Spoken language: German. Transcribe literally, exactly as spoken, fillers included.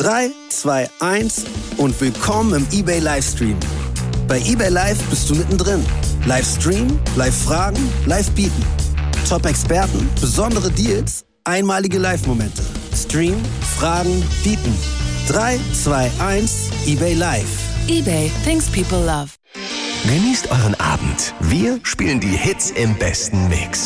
drei, zwei, eins und willkommen im eBay Livestream. Bei eBay Live bist du mittendrin. Livestream, Live-Fragen, Live-Bieten. Top-Experten, besondere Deals, einmalige Live-Momente. Stream, Fragen, Bieten. drei, zwei, eins, eBay Live. eBay, things people love. Genießt euren Abend. Wir spielen die Hits im besten Mix.